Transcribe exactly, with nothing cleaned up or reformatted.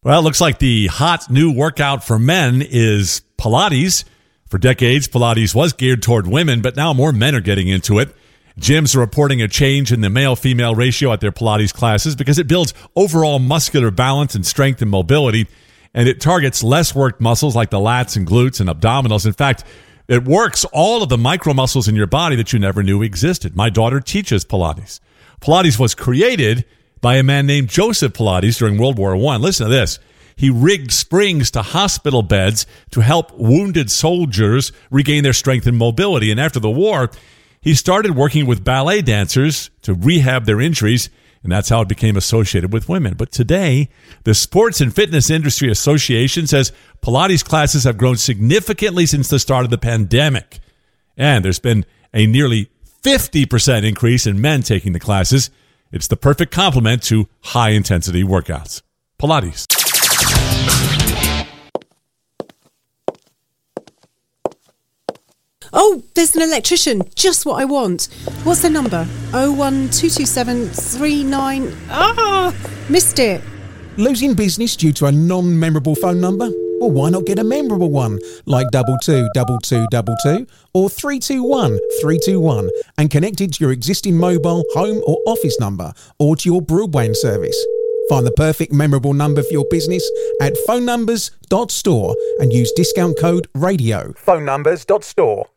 Well, it looks like the hot new workout for men is Pilates. For decades, Pilates was geared toward women, but now more men are getting into it. Gyms are reporting a change in the male-female ratio at their Pilates classes because it builds overall muscular balance and strength and mobility, and it targets less worked muscles like the lats and glutes and abdominals. In fact, it works all of the micro muscles in your body that you never knew existed. My daughter teaches Pilates. Pilates was created by a man named Joseph Pilates during World War One. Listen to this. He rigged springs to hospital beds to help wounded soldiers regain their strength and mobility. And after the war, he started working with ballet dancers to rehab their injuries, and that's how it became associated with women. But today, the Sports and Fitness Industry Association says Pilates classes have grown significantly since the start of the pandemic. And there's been a nearly fifty percent increase in men taking the classes. It's the perfect complement to high-intensity workouts. Pilates. Oh, there's an electrician. Just what I want. What's the number? oh one two two seven three nine... Ah, missed it. Losing business due to a non-memorable phone number? Well, why not get a memorable one, like double two double two double two or three two one three two one, and connect it to your existing mobile, home or office number, or to your broadband service. Find the perfect memorable number for your business at phone numbers dot store and use discount code RADIO. phone numbers dot store.